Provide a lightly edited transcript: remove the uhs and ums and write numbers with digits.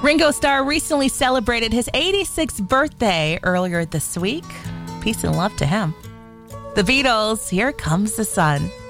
Ringo Starr recently celebrated his 86th birthday earlier this week. Peace and love to him. The Beatles, Here Comes the Sun.